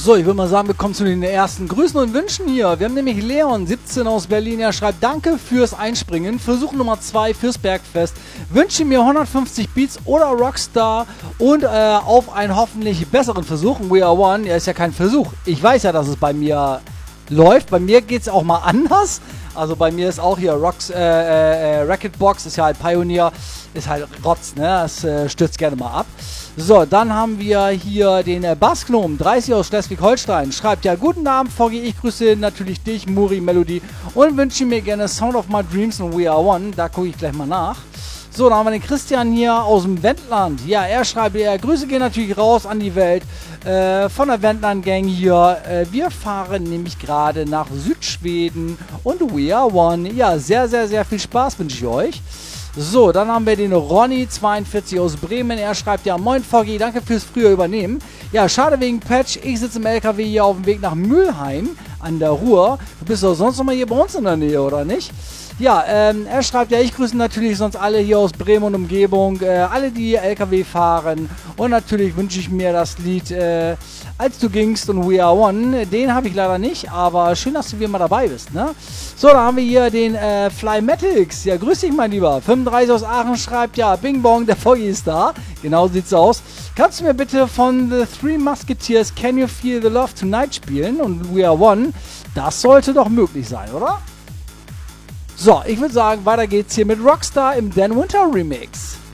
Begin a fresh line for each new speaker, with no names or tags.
So, ich würde mal sagen, wir kommen zu den ersten Grüßen und Wünschen hier. Wir haben nämlich Leon, 17 aus Berlin. Er schreibt, danke fürs Einspringen. Versuch Nummer 2 fürs Bergfest. Wünsche mir 150 Beats oder Rockstar und auf einen hoffentlich besseren Versuch. We Are One. Ja, ist ja kein Versuch. Ich weiß ja, dass es bei mir läuft. Bei mir geht es auch mal anders. Also bei mir ist auch hier Racketbox, ist ja halt Pioneer, ist halt Rotz, ne? Das stürzt gerne mal ab. So, dann haben wir hier den Bassgnom, 30 aus Schleswig-Holstein, schreibt ja, guten Abend, Foggy, ich grüße natürlich dich, Muri Melody und wünsche mir gerne Sound of My Dreams und We Are One, da gucke ich gleich mal nach. So, dann haben wir den Christian hier aus dem Wendland. Ja, er schreibt, Grüße gehen natürlich raus an die Welt von der Wendland-Gang hier. Wir fahren nämlich gerade nach Südschweden und We Are One. Ja, sehr, sehr, sehr viel Spaß wünsche ich euch. So, dann haben wir den Ronny, 42 aus Bremen. Er schreibt ja, moin Foggy, danke fürs frühe Übernehmen. Ja, schade wegen Patch. Ich sitze im LKW hier auf dem Weg nach Mülheim an der Ruhr. Du bist doch sonst noch mal hier bei uns in der Nähe, oder nicht? Ja, er schreibt ja, ich grüße natürlich sonst alle hier aus Bremen und Umgebung, alle, die LKW fahren. Und natürlich wünsche ich mir das Lied Als du gingst und We Are One. Den habe ich leider nicht, aber schön, dass du wieder mal dabei bist, ne? So, da haben wir hier den Flymatics. Ja, grüß dich, mein Lieber. 35 aus Aachen schreibt, ja, Bing Bong, der Foggy ist da. Genau sieht's aus. Kannst du mir bitte von The Three Musketeers Can You Feel the Love Tonight spielen und We Are One? Das sollte doch möglich sein, oder? So, ich würde sagen, weiter geht's hier mit Rockstar im Dan Winter Remix.